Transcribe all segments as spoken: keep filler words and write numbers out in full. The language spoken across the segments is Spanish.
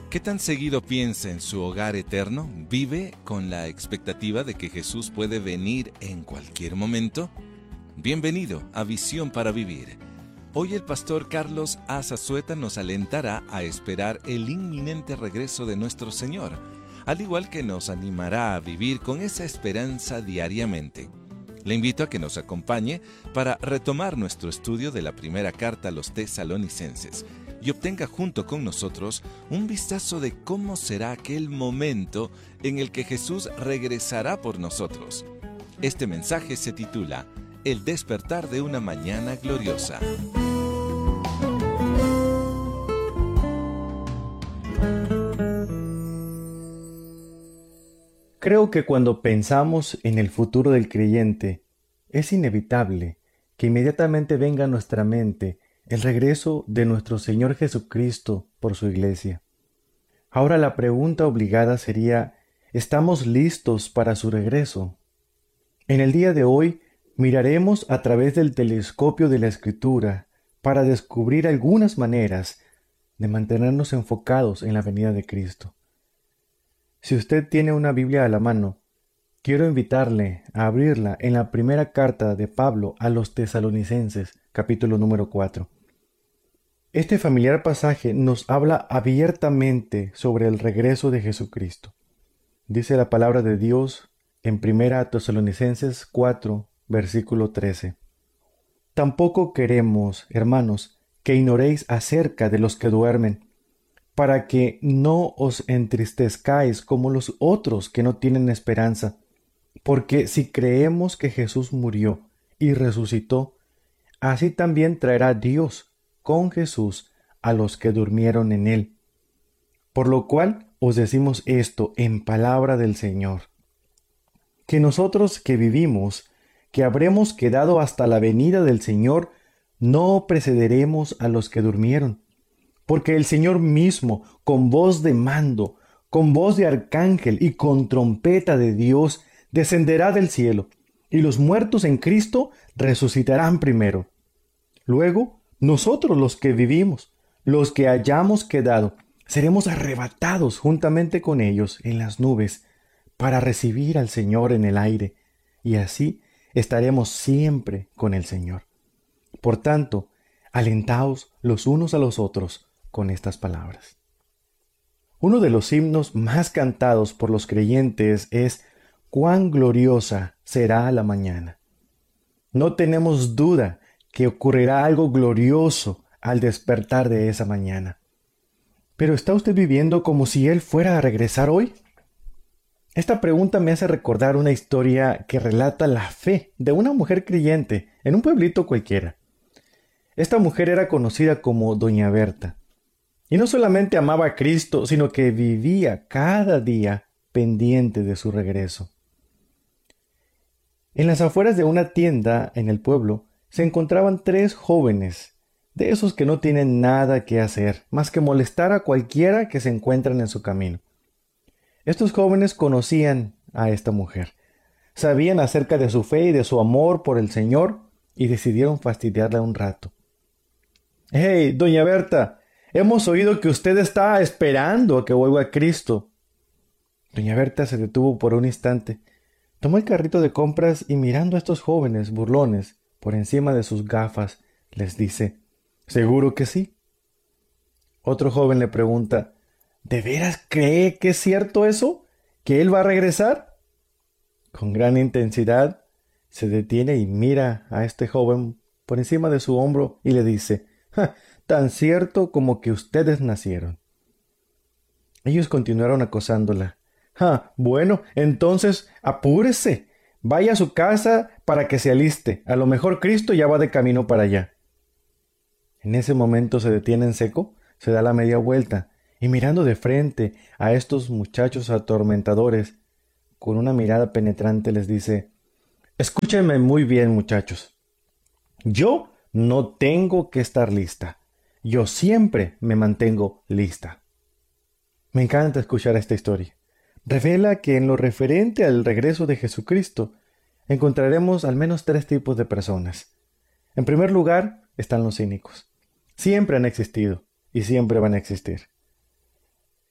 ¿Qué tan seguido piensa en su hogar eterno? ¿Vive con la expectativa de que Jesús puede venir en cualquier momento? Bienvenido a Visión para Vivir. Hoy el pastor Carlos Azazueta nos alentará a esperar el inminente regreso de nuestro Señor, al igual que nos animará a vivir con esa esperanza diariamente. Le invito a que nos acompañe para retomar nuestro estudio de la primera carta a los tesalonicenses y obtenga junto con nosotros un vistazo de cómo será aquel momento en el que Jesús regresará por nosotros. Este mensaje se titula El despertar de una mañana gloriosa. Creo que cuando pensamos en el futuro del creyente, es inevitable que inmediatamente venga a nuestra mente el regreso de nuestro Señor Jesucristo por su iglesia. Ahora la pregunta obligada sería, ¿estamos listos para su regreso? En el día de hoy miraremos a través del telescopio de la Escritura para descubrir algunas maneras de mantenernos enfocados en la venida de Cristo. Si usted tiene una Biblia a la mano, quiero invitarle a abrirla en la primera carta de Pablo a los tesalonicenses, capítulo número cuatro. Este familiar pasaje nos habla abiertamente sobre el regreso de Jesucristo. Dice la palabra de Dios en primera Tesalonicenses cuatro, versículo trece. Tampoco queremos, hermanos, que ignoréis acerca de los que duermen, para que no os entristezcáis como los otros que no tienen esperanza. Porque si creemos que Jesús murió y resucitó, así también traerá Dios con Jesús a los que durmieron en él. Por lo cual os decimos esto en palabra del Señor, que nosotros que vivimos, que habremos quedado hasta la venida del Señor, no precederemos a los que durmieron. Porque el Señor mismo, con voz de mando, con voz de arcángel y con trompeta de Dios, descenderá del cielo, y los muertos en Cristo resucitarán primero. Luego, nosotros los que vivimos, los que hayamos quedado, seremos arrebatados juntamente con ellos en las nubes para recibir al Señor en el aire, y así estaremos siempre con el Señor. Por tanto, alentaos los unos a los otros con estas palabras. Uno de los himnos más cantados por los creyentes es «Cuán gloriosa será la mañana». No tenemos duda que ocurrirá algo glorioso al despertar de esa mañana. ¿Pero está usted viviendo como si Él fuera a regresar hoy? Esta pregunta me hace recordar una historia que relata la fe de una mujer creyente en un pueblito cualquiera. Esta mujer era conocida como Doña Berta, y no solamente amaba a Cristo, sino que vivía cada día pendiente de su regreso. En las afueras de una tienda en el pueblo se encontraban tres jóvenes, de esos que no tienen nada que hacer, más que molestar a cualquiera que se encuentren en su camino. Estos jóvenes conocían a esta mujer, sabían acerca de su fe y de su amor por el Señor y decidieron fastidiarla un rato. «Hey, doña Berta, hemos oído que usted está esperando a que vuelva a Cristo». Doña Berta se detuvo por un instante, tomó el carrito de compras y mirando a estos jóvenes burlones por encima de sus gafas, les dice, «¿Seguro que sí?» Otro joven le pregunta, ¿de veras cree que es cierto eso? ¿Que él va a regresar? Con gran intensidad se detiene y mira a este joven por encima de su hombro y le dice, «Ja, tan cierto como que ustedes nacieron». Ellos continuaron acosándola. «Ja, bueno, entonces apúrese. Vaya a su casa para que se aliste. A lo mejor Cristo ya va de camino para allá». En ese momento se detiene en seco, se da la media vuelta y mirando de frente a estos muchachos atormentadores, con una mirada penetrante les dice, «Escúchenme muy bien, muchachos. Yo no tengo que estar lista. Yo siempre me mantengo lista». Me encanta escuchar esta historia. Revela que en lo referente al regreso de Jesucristo encontraremos al menos tres tipos de personas. En primer lugar están los cínicos. Siempre han existido y siempre van a existir.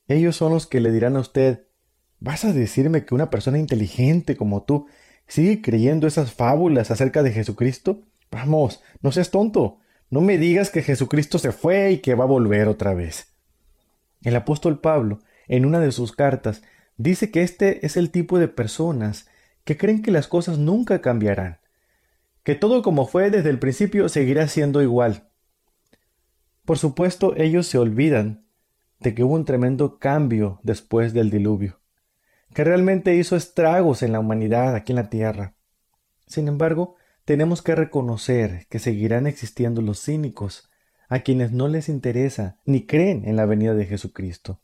Ellos son los que le dirán a usted: ¿vas a decirme que una persona inteligente como tú sigue creyendo esas fábulas acerca de Jesucristo? Vamos, no seas tonto. No me digas que Jesucristo se fue y que va a volver otra vez. El apóstol Pablo, en una de sus cartas, dice que este es el tipo de personas que creen que las cosas nunca cambiarán, que todo como fue desde el principio seguirá siendo igual. Por supuesto, ellos se olvidan de que hubo un tremendo cambio después del diluvio, que realmente hizo estragos en la humanidad aquí en la tierra. Sin embargo, tenemos que reconocer que seguirán existiendo los cínicos, a quienes no les interesa ni creen en la venida de Jesucristo.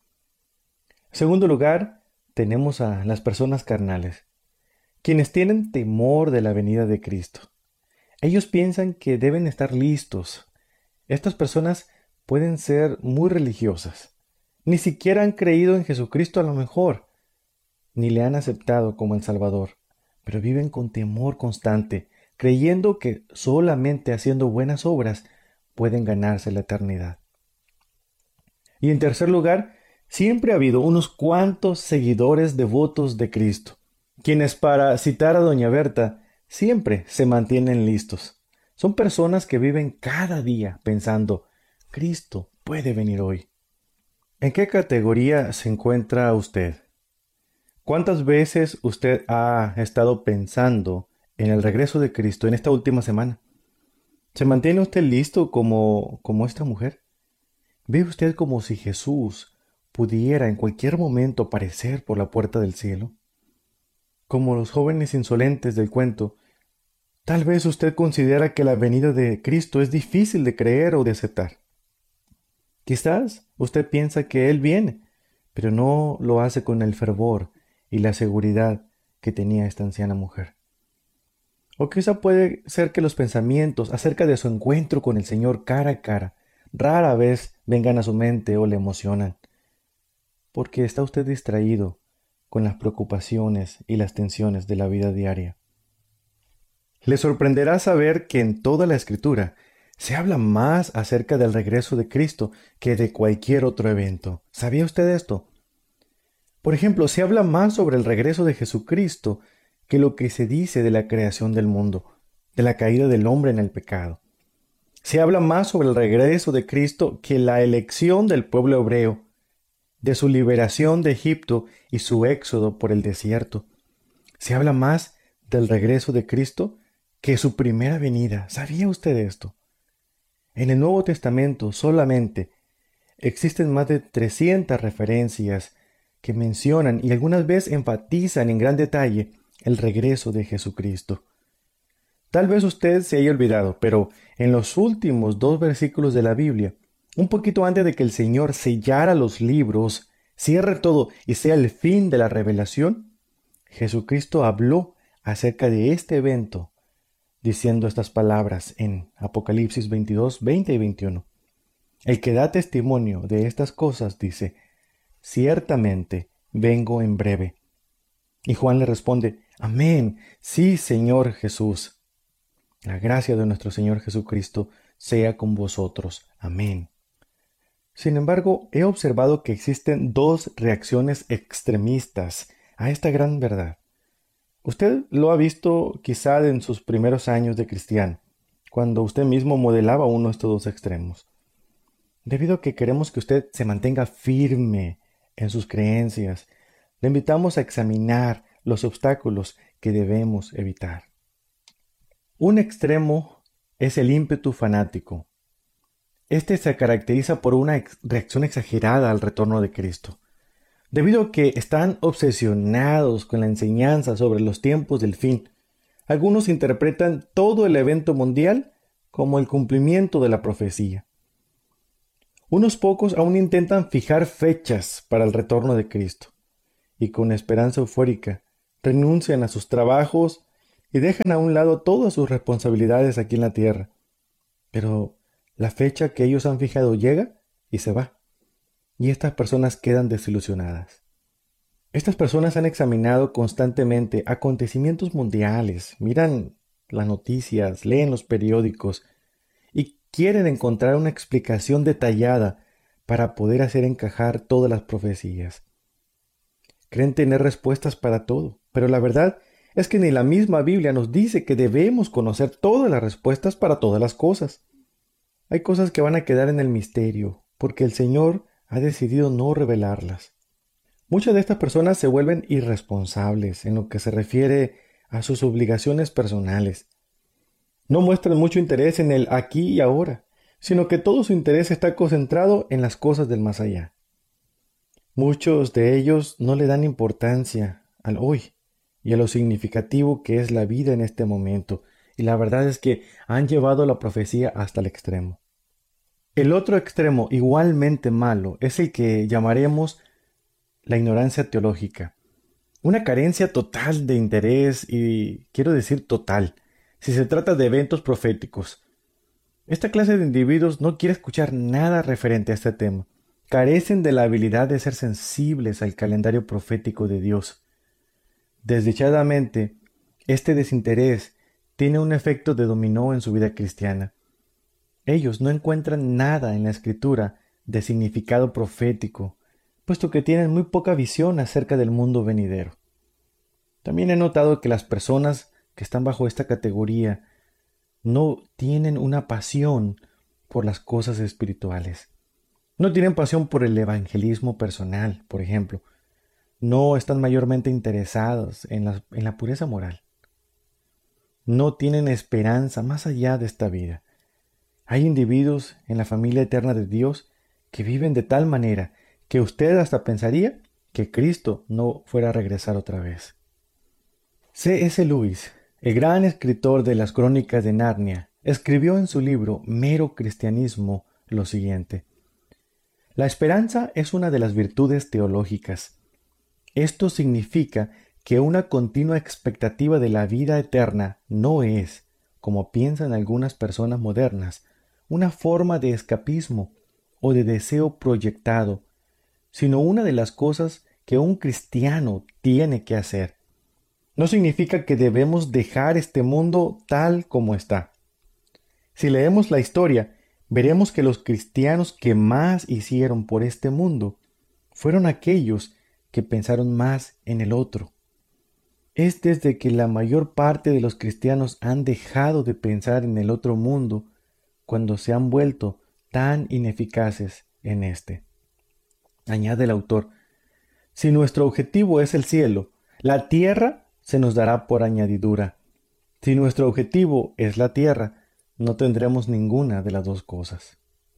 En segundo lugar, tenemos a las personas carnales, quienes tienen temor de la venida de Cristo. Ellos piensan que deben estar listos. Estas personas pueden ser muy religiosas. Ni siquiera han creído en Jesucristo a lo mejor, ni le han aceptado como el Salvador, pero viven con temor constante, creyendo que solamente haciendo buenas obras pueden ganarse la eternidad. Y en tercer lugar, siempre ha habido unos cuantos seguidores devotos de Cristo, quienes, para citar a doña Berta, siempre se mantienen listos. Son personas que viven cada día pensando: Cristo puede venir hoy. ¿En qué categoría se encuentra usted? ¿Cuántas veces usted ha estado pensando en el regreso de Cristo en esta última semana? ¿Se mantiene usted listo como, como esta mujer? ¿Ve usted como si Jesús pudiera en cualquier momento aparecer por la puerta del cielo? Como los jóvenes insolentes del cuento, tal vez usted considera que la venida de Cristo es difícil de creer o de aceptar. Quizás usted piensa que Él viene, pero no lo hace con el fervor y la seguridad que tenía esta anciana mujer. O quizá puede ser que los pensamientos acerca de su encuentro con el Señor cara a cara rara vez vengan a su mente o le emocionan, porque está usted distraído con las preocupaciones y las tensiones de la vida diaria. Le sorprenderá saber que en toda la Escritura se habla más acerca del regreso de Cristo que de cualquier otro evento. ¿Sabía usted esto? Por ejemplo, se habla más sobre el regreso de Jesucristo que lo que se dice de la creación del mundo, de la caída del hombre en el pecado. Se habla más sobre el regreso de Cristo que la elección del pueblo hebreo, de su liberación de Egipto y su éxodo por el desierto. Se habla más del regreso de Cristo que su primera venida. ¿Sabía usted esto? En el Nuevo Testamento solamente existen más de trescientas referencias que mencionan y algunas veces enfatizan en gran detalle el regreso de Jesucristo. Tal vez usted se haya olvidado, pero en los últimos dos versículos de la Biblia, un poquito antes de que el Señor sellara los libros, cierre todo y sea el fin de la revelación, Jesucristo habló acerca de este evento, diciendo estas palabras en Apocalipsis veintidós, veinte y veintiuno. El que da testimonio de estas cosas dice: ciertamente vengo en breve. Y Juan le responde: amén, sí, Señor Jesús. La gracia de nuestro Señor Jesucristo sea con vosotros. Amén. Sin embargo, he observado que existen dos reacciones extremistas a esta gran verdad. Usted lo ha visto quizá en sus primeros años de cristiano, cuando usted mismo modelaba uno de estos dos extremos. Debido a que queremos que usted se mantenga firme en sus creencias, le invitamos a examinar los obstáculos que debemos evitar. Un extremo es el ímpetu fanático. Este se caracteriza por una ex- reacción exagerada al retorno de Cristo. Debido a que están obsesionados con la enseñanza sobre los tiempos del fin, algunos interpretan todo el evento mundial como el cumplimiento de la profecía. Unos pocos aún intentan fijar fechas para el retorno de Cristo, y con esperanza eufórica renuncian a sus trabajos y dejan a un lado todas sus responsabilidades aquí en la tierra. Pero la fecha que ellos han fijado llega y se va, y estas personas quedan desilusionadas. Estas personas han examinado constantemente acontecimientos mundiales, miran las noticias, leen los periódicos y quieren encontrar una explicación detallada para poder hacer encajar todas las profecías. Creen tener respuestas para todo, pero la verdad es que ni la misma Biblia nos dice que debemos conocer todas las respuestas para todas las cosas. Hay cosas que van a quedar en el misterio, porque el Señor ha decidido no revelarlas. Muchas de estas personas se vuelven irresponsables en lo que se refiere a sus obligaciones personales. No muestran mucho interés en el aquí y ahora, sino que todo su interés está concentrado en las cosas del más allá. Muchos de ellos no le dan importancia al hoy y a lo significativo que es la vida en este momento, y la verdad es que han llevado la profecía hasta el extremo. El otro extremo, igualmente malo, es el que llamaremos la ignorancia teológica. Una carencia total de interés, y quiero decir total, si se trata de eventos proféticos. Esta clase de individuos no quiere escuchar nada referente a este tema. Carecen de la habilidad de ser sensibles al calendario profético de Dios. Desdichadamente, este desinterés tiene un efecto de dominó en su vida cristiana. Ellos no encuentran nada en la Escritura de significado profético, puesto que tienen muy poca visión acerca del mundo venidero. También he notado que las personas que están bajo esta categoría no tienen una pasión por las cosas espirituales. No tienen pasión por el evangelismo personal, por ejemplo. No están mayormente interesados en la, en la pureza moral. No tienen esperanza más allá de esta vida. Hay individuos en la familia eterna de Dios que viven de tal manera que usted hasta pensaría que Cristo no fuera a regresar otra vez. C S Lewis, el gran escritor de las Crónicas de Narnia, escribió en su libro Mero Cristianismo lo siguiente: la esperanza es una de las virtudes teológicas. Esto significa que una continua expectativa de la vida eterna no es, como piensan algunas personas modernas, una forma de escapismo o de deseo proyectado, sino una de las cosas que un cristiano tiene que hacer. No significa que debemos dejar este mundo tal como está. Si leemos la historia, veremos que los cristianos que más hicieron por este mundo fueron aquellos que pensaron más en el otro. Es desde que la mayor parte de los cristianos han dejado de pensar en el otro mundo cuando se han vuelto tan ineficaces en este. Añade el autor: si nuestro objetivo es el cielo, la tierra se nos dará por añadidura. Si nuestro objetivo es la tierra, no tendremos ninguna de las dos cosas.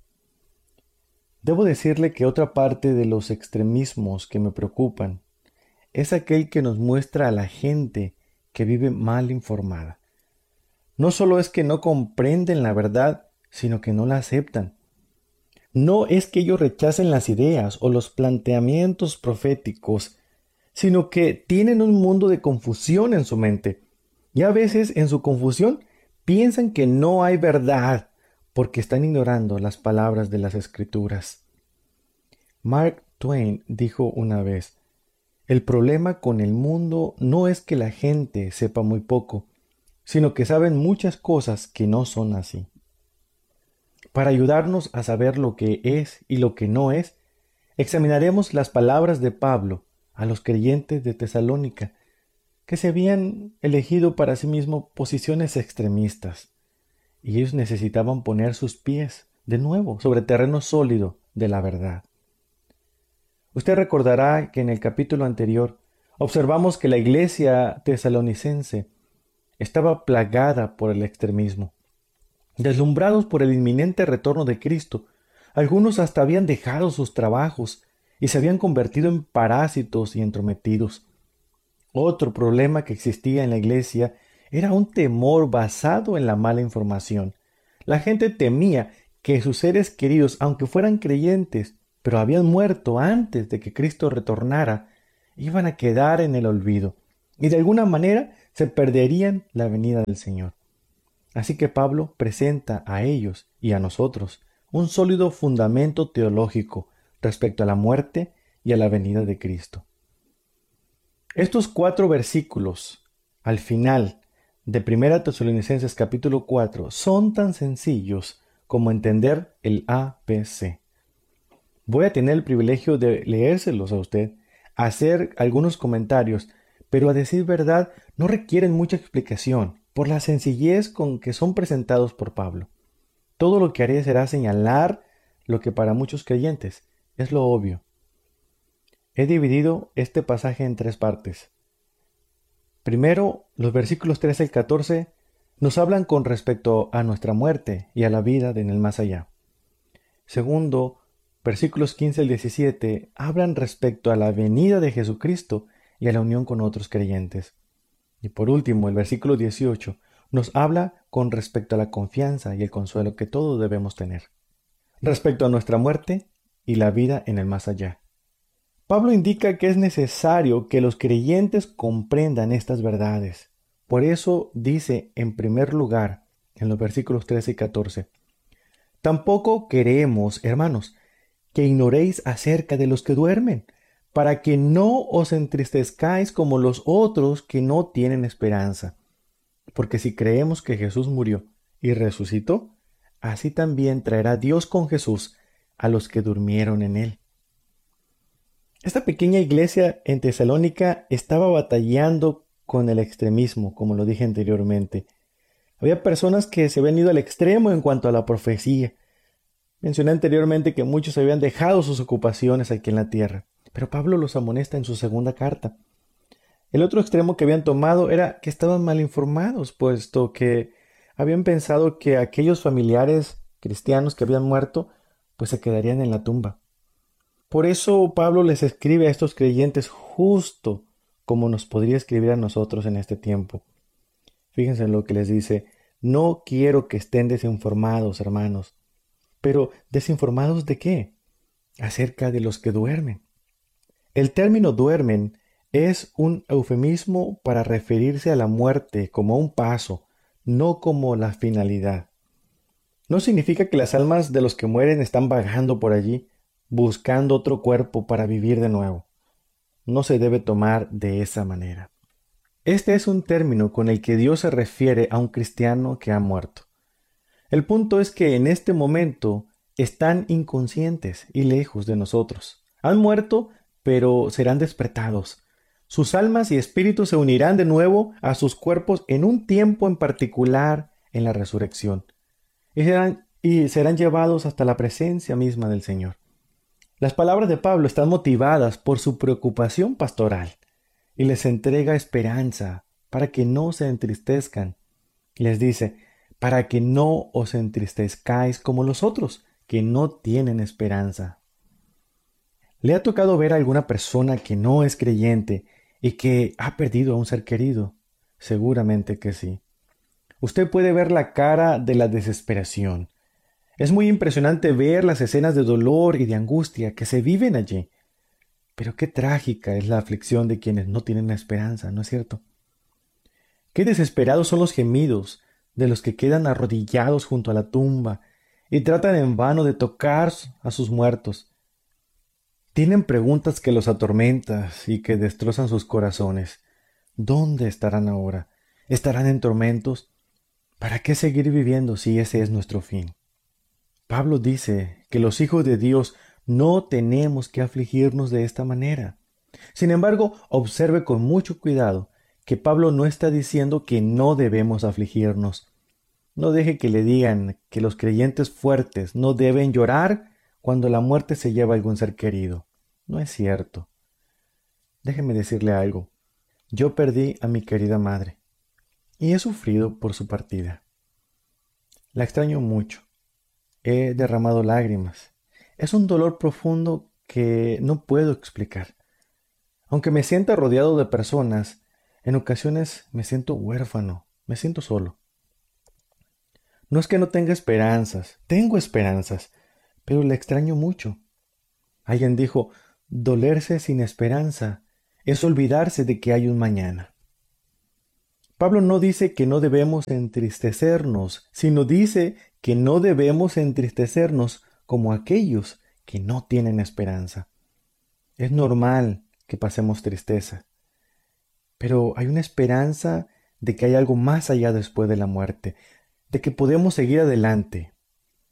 Debo decirle que otra parte de los extremismos que me preocupan es aquel que nos muestra a la gente que vive mal informada. No solo es que no comprenden la verdad, sino que no la aceptan. No es que ellos rechacen las ideas o los planteamientos proféticos, sino que tienen un mundo de confusión en su mente. Y a veces en su confusión piensan que no hay verdad porque están ignorando las palabras de las Escrituras. Mark Twain dijo una vez: el problema con el mundo no es que la gente sepa muy poco, sino que saben muchas cosas que no son así. Para ayudarnos a saber lo que es y lo que no es, examinaremos las palabras de Pablo a los creyentes de Tesalónica, que se habían elegido para sí mismos posiciones extremistas, y ellos necesitaban poner sus pies de nuevo sobre terreno sólido de la verdad. Usted recordará que en el capítulo anterior observamos que la iglesia tesalonicense estaba plagada por el extremismo. Deslumbrados por el inminente retorno de Cristo, algunos hasta habían dejado sus trabajos y se habían convertido en parásitos y entrometidos. Otro problema que existía en la iglesia era un temor basado en la mala información. La gente temía que sus seres queridos, aunque fueran creyentes, pero habían muerto antes de que Cristo retornara, iban a quedar en el olvido y de alguna manera se perderían la venida del Señor. Así que Pablo presenta a ellos y a nosotros un sólido fundamento teológico respecto a la muerte y a la venida de Cristo. Estos cuatro versículos al final de Primera Tesalonicenses capítulo cuatro son tan sencillos como entender el A B C. Voy a tener el privilegio de leérselos a usted, hacer algunos comentarios, pero a decir verdad no requieren mucha explicación por la sencillez con que son presentados por Pablo. Todo lo que haré será señalar lo que para muchos creyentes es lo obvio. He dividido este pasaje en tres partes. Primero, los versículos trece al catorce nos hablan con respecto a nuestra muerte y a la vida en el más allá. Segundo, versículos quince al diecisiete hablan respecto a la venida de Jesucristo y a la unión con otros creyentes. Y por último, el versículo dieciocho nos habla con respecto a la confianza y el consuelo que todos debemos tener, respecto a nuestra muerte y la vida en el más allá. Pablo indica que es necesario que los creyentes comprendan estas verdades. Por eso dice en primer lugar, en los versículos trece y catorce, tampoco queremos, hermanos, que ignoréis acerca de los que duermen, para que no os entristezcáis como los otros que no tienen esperanza. Porque si creemos que Jesús murió y resucitó, así también traerá Dios con Jesús a los que durmieron en él. Esta pequeña iglesia en Tesalónica estaba batallando con el extremismo, como lo dije anteriormente. Había personas que se habían ido al extremo en cuanto a la profecía. Mencioné anteriormente que muchos habían dejado sus ocupaciones aquí en la tierra, pero Pablo los amonesta en su segunda carta. El otro extremo que habían tomado era que estaban mal informados, puesto que habían pensado que aquellos familiares cristianos que habían muerto, pues se quedarían en la tumba. Por eso Pablo les escribe a estos creyentes justo como nos podría escribir a nosotros en este tiempo. Fíjense en lo que les dice: no quiero que estén desinformados, hermanos. Pero ¿desinformados de qué? Acerca de los que duermen. El término duermen es un eufemismo para referirse a la muerte como un paso, no como la finalidad. No significa que las almas de los que mueren están vagando por allí, buscando otro cuerpo para vivir de nuevo. No se debe tomar de esa manera. Este es un término con el que Dios se refiere a un cristiano que ha muerto. El punto es que en este momento están inconscientes y lejos de nosotros. Han muerto, pero serán despertados. Sus almas y espíritus se unirán de nuevo a sus cuerpos en un tiempo en particular en la resurrección, y serán, y serán llevados hasta la presencia misma del Señor. Las palabras de Pablo están motivadas por su preocupación pastoral y les entrega esperanza para que no se entristezcan. Les dice: para que no os entristezcáis como los otros, que no tienen esperanza. ¿Le ha tocado ver a alguna persona que no es creyente y que ha perdido a un ser querido? Seguramente que sí. Usted puede ver la cara de la desesperación. Es muy impresionante ver las escenas de dolor y de angustia que se viven allí. Pero qué trágica es la aflicción de quienes no tienen esperanza, ¿no es cierto? Qué desesperados son los gemidos de los que quedan arrodillados junto a la tumba y tratan en vano de tocar a sus muertos. Tienen preguntas que los atormentan y que destrozan sus corazones. ¿Dónde estarán ahora? ¿Estarán en tormentos? ¿Para qué seguir viviendo si ese es nuestro fin? Pablo dice que los hijos de Dios no tenemos que afligirnos de esta manera. Sin embargo, observe con mucho cuidado que Pablo no está diciendo que no debemos afligirnos. No deje que le digan que los creyentes fuertes no deben llorar cuando la muerte se lleva a algún ser querido. No es cierto. Déjeme decirle algo. Yo perdí a mi querida madre y he sufrido por su partida. La extraño mucho. He derramado lágrimas. Es un dolor profundo que no puedo explicar. Aunque me sienta rodeado de personas, en ocasiones me siento huérfano, me siento solo. No es que no tenga esperanzas, tengo esperanzas, pero la extraño mucho. Alguien dijo: dolerse sin esperanza es olvidarse de que hay un mañana. Pablo no dice que no debemos entristecernos, sino dice que no debemos entristecernos como aquellos que no tienen esperanza. Es normal que pasemos tristeza, pero hay una esperanza de que hay algo más allá después de la muerte, de que podemos seguir adelante.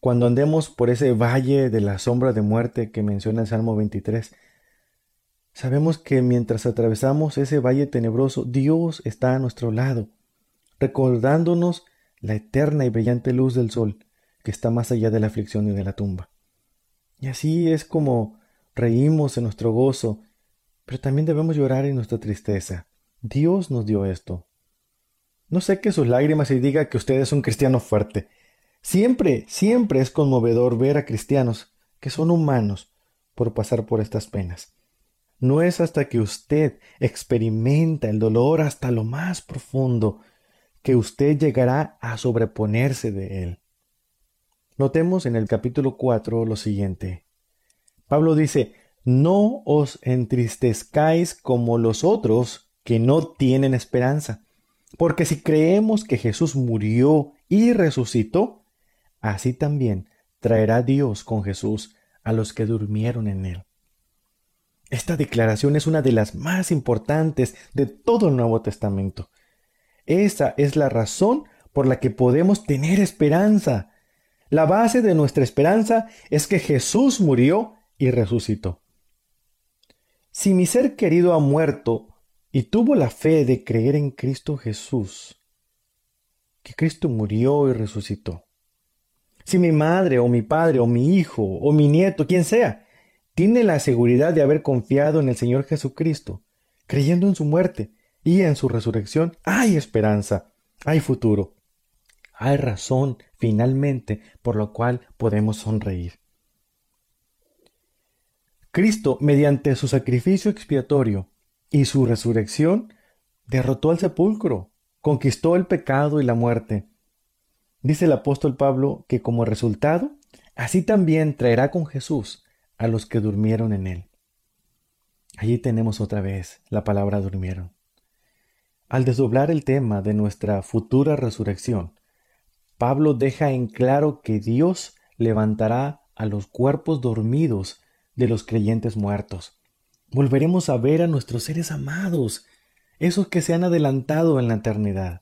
Cuando andemos por ese valle de la sombra de muerte que menciona el Salmo veintitrés, sabemos que mientras atravesamos ese valle tenebroso, Dios está a nuestro lado, recordándonos la eterna y brillante luz del sol que está más allá de la aflicción y de la tumba. Y así es como reímos en nuestro gozo, pero también debemos llorar en nuestra tristeza. Dios nos dio esto. No seque sus lágrimas y diga que usted es un cristiano fuerte. Siempre, siempre es conmovedor ver a cristianos que son humanos por pasar por estas penas. No es hasta que usted experimenta el dolor hasta lo más profundo que usted llegará a sobreponerse de él. Notemos en el capítulo cuatro lo siguiente. Pablo dice, no os entristezcáis como los otros que no tienen esperanza, porque si creemos que Jesús murió y resucitó, así también traerá Dios con Jesús a los que durmieron en él. Esta declaración es una de las más importantes de todo el Nuevo Testamento. Esa es la razón por la que podemos tener esperanza. La base de nuestra esperanza es que Jesús murió y resucitó. Si mi ser querido ha muerto y tuvo la fe de creer en Cristo Jesús, que Cristo murió y resucitó. Si mi madre o mi padre o mi hijo o mi nieto, quien sea, tiene la seguridad de haber confiado en el Señor Jesucristo, creyendo en su muerte y en su resurrección, hay esperanza, hay futuro. Hay razón, finalmente, por lo cual podemos sonreír. Cristo, mediante su sacrificio expiatorio y su resurrección, derrotó al sepulcro, conquistó el pecado y la muerte. Dice el apóstol Pablo que como resultado, así también traerá con Jesús a los que durmieron en él. Allí tenemos otra vez la palabra durmieron. Al desdoblar el tema de nuestra futura resurrección, Pablo deja en claro que Dios levantará a los cuerpos dormidos de los creyentes muertos. Volveremos a ver a nuestros seres amados, esos que se han adelantado en la eternidad.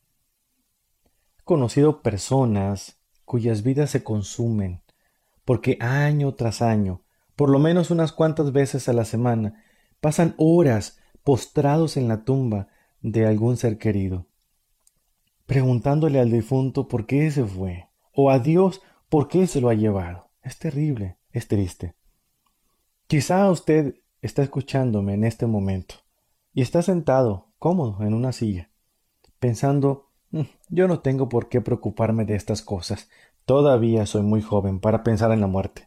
He conocido personas cuyas vidas se consumen porque año tras año, por lo menos unas cuantas veces a la semana, pasan horas postrados en la tumba de algún ser querido, preguntándole al difunto por qué se fue, o a Dios por qué se lo ha llevado. Es terrible, es triste. Quizá usted está escuchándome en este momento y está sentado, cómodo, en una silla, pensando, yo no tengo por qué preocuparme de estas cosas, todavía soy muy joven para pensar en la muerte.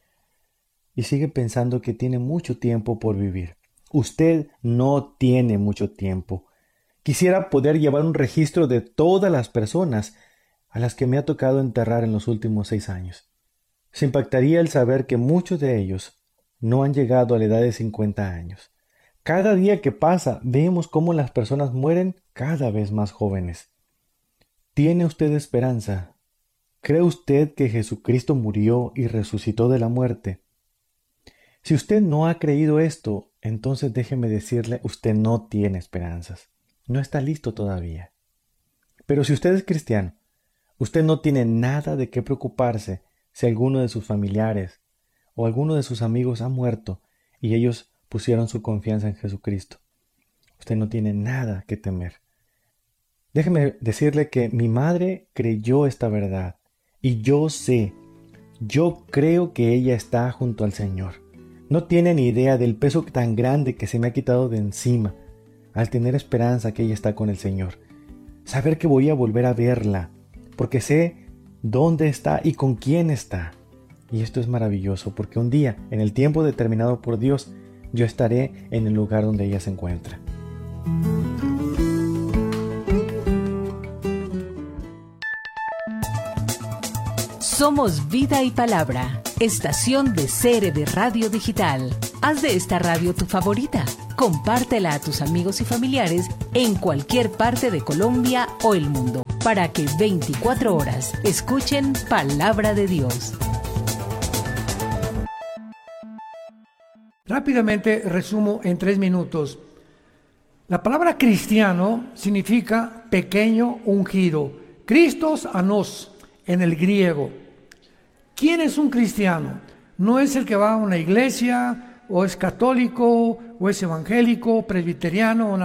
Y sigue pensando que tiene mucho tiempo por vivir. Usted no tiene mucho tiempo. Quisiera poder llevar un registro de todas las personas a las que me ha tocado enterrar en los últimos seis años. Se impactaría el saber que muchos de ellos no han llegado a la edad de cincuenta años. Cada día que pasa vemos cómo las personas mueren cada vez más jóvenes. ¿Tiene usted esperanza? ¿Cree usted que Jesucristo murió y resucitó de la muerte? Si usted no ha creído esto, entonces déjeme decirle, usted no tiene esperanzas. No está listo todavía. Pero si usted es cristiano, usted no tiene nada de qué preocuparse si alguno de sus familiares o alguno de sus amigos ha muerto y ellos pusieron su confianza en Jesucristo. Usted no tiene nada que temer. Déjeme decirle que mi madre creyó esta verdad y yo sé, yo creo que ella está junto al Señor. No tiene ni idea del peso tan grande que se me ha quitado de encima al tener esperanza que ella está con el Señor. Saber que voy a volver a verla, porque sé dónde está y con quién está. Y esto es maravilloso, porque un día, en el tiempo determinado por Dios, yo estaré en el lugar donde ella se encuentra. Somos Vida y Palabra, estación de C R D Radio Digital. Haz de esta radio tu favorita. Compártela a tus amigos y familiares en cualquier parte de Colombia o el mundo, para que veinticuatro horas escuchen Palabra de Dios. Rápidamente resumo en tres minutos. La palabra cristiano significa pequeño ungido. Christos anos en el griego. ¿quién es un cristiano? No es el que va a una iglesia, o es católico, o es evangélico, presbiteriano, o